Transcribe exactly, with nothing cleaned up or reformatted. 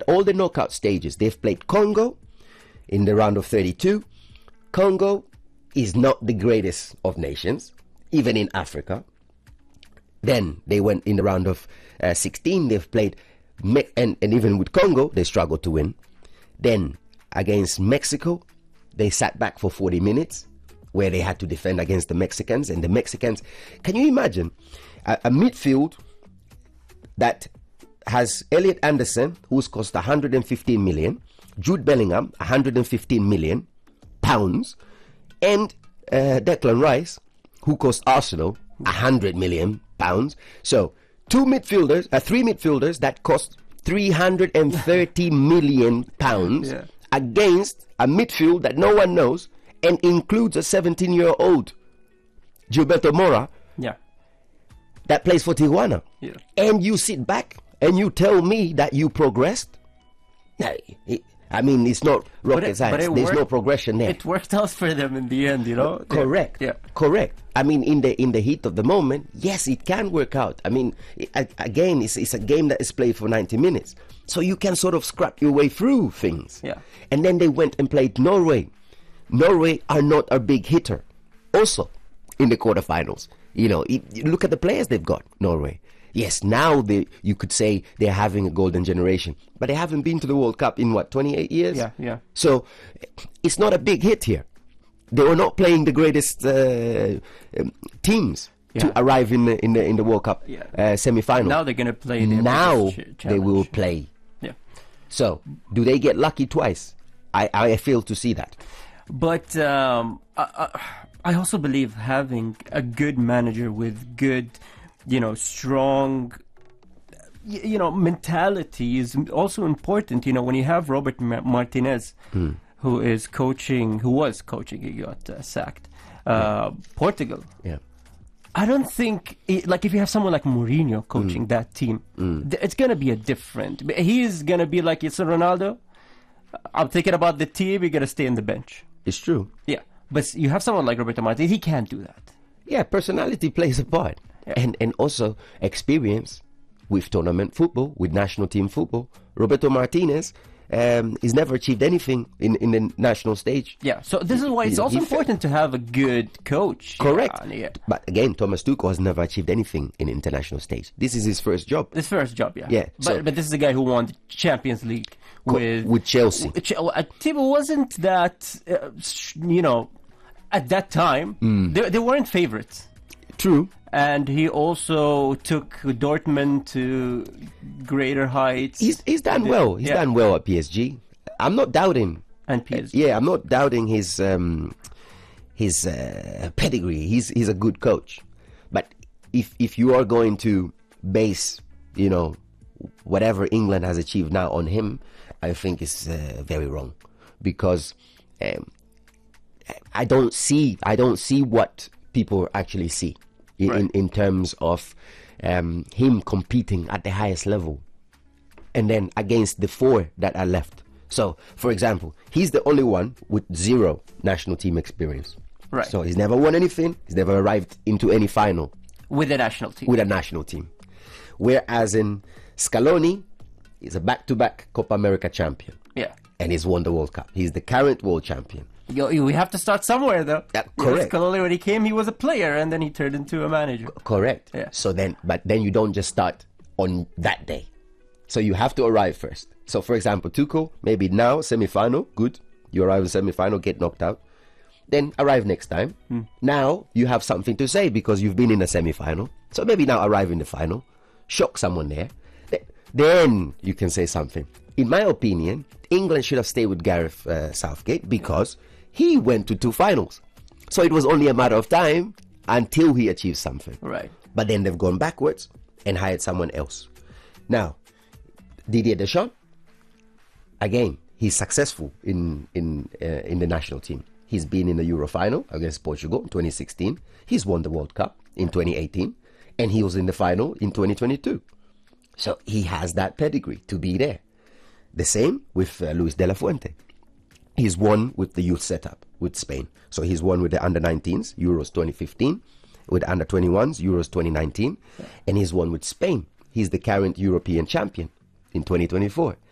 all the knockout stages. They've played Congo in the round of thirty-two. Congo is not the greatest of nations, even in Africa. Then they went in the round of uh, sixteen. They've played, Me- and, and even with Congo, they struggled to win. Then against Mexico, they sat back for forty minutes, where they had to defend against the Mexicans. And the Mexicans, can you imagine a, a midfield that has Elliot Anderson, who's cost one hundred fifteen million, Jude Bellingham, one hundred fifteen million pounds, and uh, Declan Rice, who cost Arsenal one hundred million pounds. So two midfielders, uh, three midfielders that cost three hundred thirty million pounds Yeah. against a midfield that no one knows and includes a seventeen-year-old Gilberto Mora Yeah. that plays for Tijuana. Yeah. And you sit back and you tell me that you progressed? No, it, I mean, it's not rocket it- science. it There's worked- no progression there. It worked out for them in the end, you know. Correct. Yeah. Correct. I mean, in the in the heat of the moment, yes, it can work out. I mean, it, a- again, it's it's a game that is played for ninety minutes, so you can sort of scrap your way through things. Yeah. And then they went and played Norway. Norway are not a big hitter, also in the quarterfinals. You know, it, you look at the players they've got. Norway. Yes, now they you could say they're having a golden generation, but they haven't been to the World Cup in what twenty-eight years. Yeah, yeah. So it's not a big hit here. They were not playing the greatest uh, um, teams Yeah. to arrive in the in the in the World Cup Yeah. uh, semi-final. Now they're gonna play their Now biggest ch- they will challenge. play. Yeah. So do they get lucky twice? I I fail to see that. But um, I, I I also believe having a good manager with good, you know, strong, y- you know, mentality is also important. You know, when you have Robert Ma- Martinez, who is coaching, who was coaching, he got uh, sacked, uh, Portugal. Yeah. I don't think, it, like, if you have someone like Mourinho coaching that team, th- it's going to be a different. He's going to be like, it's Ronaldo. I'm thinking about the team, you're going to stay on the bench. It's true. Yeah. But you have someone like Roberto Martinez, he can't do that. Yeah, personality plays a part. Yeah. And and also experience with tournament football, with national team football. Roberto Martinez um, he's never achieved anything in, in the national stage. Yeah, so this is why it's He- also he fa- important to have a good coach. Correct. Yeah, yeah. But again, Thomas Tuchel has never achieved anything in international stage. This is his first job. His first job, yeah. Yeah, But so- but this is a guy who won the Champions League Co- with with Chelsea. Ch- A team wasn't that, uh, sh- you know, at that time Mm. they they weren't favorites. True. And he also took Dortmund to greater heights. He's he's done well. He's Yeah. done well at P S G. I'm not doubting. And P S G. Yeah, I'm not doubting his um, his uh, pedigree. He's he's a good coach. But if if you are going to base, you know, whatever England has achieved now on him, I think it's uh, very wrong, because um, I don't see I don't see what people actually see in Right. in, in terms of um, him competing at the highest level, and then against the four that are left. So, for example, he's the only one with zero national team experience. Right. So he's never won anything. He's never arrived into any final With the national team. with a national team. Whereas in Scaloni, he's a back-to-back Copa America champion, yeah. and he's won the World Cup. He's the current world champion. You, you, we have to start somewhere, though. Yeah, You know, correct. Scaloni, when he came, he was a player, and then he turned into a manager. Correct. Yeah. So then, but then you don't just start on that day. So you have to arrive first. So, for example, Tuchel, maybe now semi-final, good. You arrive in semi-final, get knocked out. Then arrive next time. Now you have something to say because you've been in a semi-final. So maybe now arrive in the final, shock someone there. Th- Then you can say something. In my opinion, England should have stayed with Gareth uh, Southgate because he went to two finals. So it was only a matter of time until he achieved something. Right. But then they've gone backwards and hired someone else. Now, Didier Deschamps, again, he's successful in in uh, in the national team. He's been in the Euro final against Portugal in twenty sixteen. He's won the World Cup in twenty eighteen, and he was in the final in twenty twenty-two. So he has that pedigree to be there. The same with uh, Luis de la Fuente. He's won with the youth setup with Spain. So he's won with the under nineteens, Euros twenty fifteen, with the under twenty-ones, Euros twenty nineteen, and he's won with Spain. He's the current European champion in twenty twenty-four.